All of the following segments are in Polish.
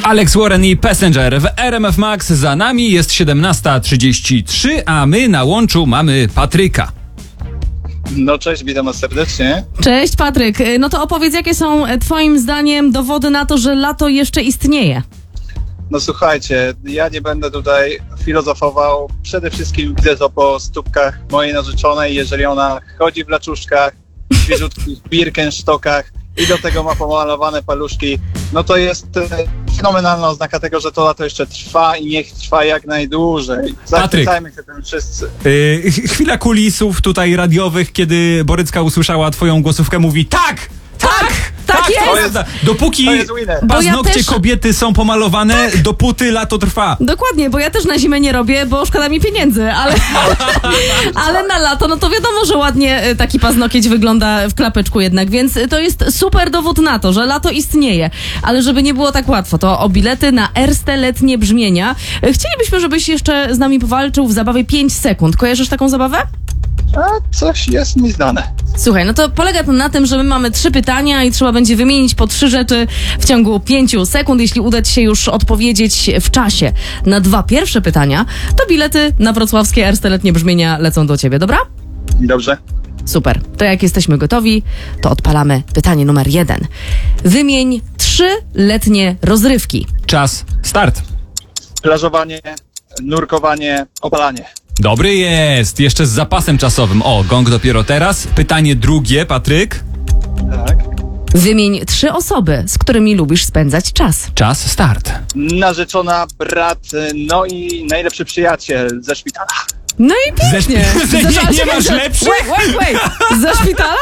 Alex Warren i Passenger w RMF Max. Za nami jest 17:33, a my na łączu mamy Patryka. No cześć, witam was serdecznie. Cześć Patryk, no to opowiedz, jakie są twoim zdaniem dowody na to, że lato jeszcze istnieje? No słuchajcie, ja nie będę tutaj filozofował. Przede wszystkim widzę to po stópkach mojej narzeczonej, jeżeli ona chodzi w laczuszkach, w świeżutkich Birkenstockach i do tego ma pomalowane paluszki, no to jest fenomenalna oznaka tego, że to lato jeszcze trwa i niech trwa jak najdłużej. Zachwycajmy się tym wszyscy. Chwila kulisów tutaj radiowych, kiedy Borycka usłyszała twoją głosówkę, mówi tak! Tak jest! Dopóki To jest winner. paznokcie kobiety są pomalowane, dopóty lato trwa. Dokładnie, bo ja też na zimę nie robię, bo szkoda mi pieniędzy, ale na lato, no to wiadomo, że ładnie taki paznokieć wygląda w klapeczku jednak, więc to jest super dowód na to, że lato istnieje. Ale żeby nie było tak łatwo, to o bilety na Erste letnie brzmienia. Chcielibyśmy, żebyś jeszcze z nami powalczył w zabawie 5 sekund. Kojarzysz taką zabawę? A coś jest mi znane. Słuchaj, no to polega to na tym, że my mamy 3 pytania i trzeba będzie wymienić po 3 rzeczy w ciągu 5 sekund. Jeśli uda ci się już odpowiedzieć w czasie na 2 pierwsze pytania, to bilety na wrocławskie Erste letnie brzmienia lecą do ciebie, dobra? Dobrze. Super. To jak jesteśmy gotowi, to odpalamy pytanie numer 1. Wymień 3 letnie rozrywki. Czas, start. Plażowanie, nurkowanie, opalanie. Dobry jest, jeszcze z zapasem czasowym. O, gong dopiero teraz. Pytanie drugie, Patryk. Tak. Wymień 3 osoby, z którymi lubisz spędzać czas. Czas, start. Narzeczona, brat, no i najlepszy przyjaciel ze szpitala. No i pięknie. Nie masz lepszych? Wait. Za szpitala?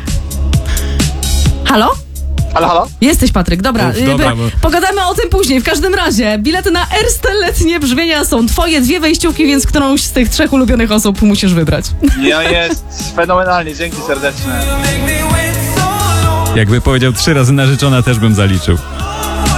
Halo? Halo? Jesteś, Patryk, dobra. Dobra, Pogadamy o tym później. W każdym razie, bilety na Erste letnie brzmienia są twoje, 2 wejściówki, więc którąś z tych 3 ulubionych osób musisz wybrać. No jest fenomenalnie, dzięki serdeczne. Jakby powiedział 3 razy narzeczona, też bym zaliczył.